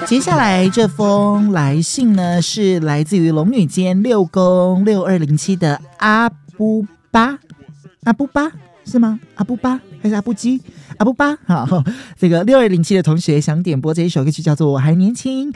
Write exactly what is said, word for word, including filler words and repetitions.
接下来这封来信呢，是来自于龙女间六宫六二零七的阿布巴，阿布巴是吗？阿布巴还是阿布基？阿布巴。好，这个六二零七的同学想点播这一首歌曲，叫做《我还年轻》。